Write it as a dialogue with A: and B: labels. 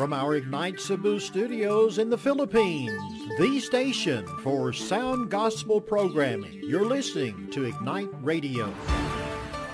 A: from our Ignite Cebu studios in the Philippines, the station for sound gospel programming. You're listening to Ignite Radio.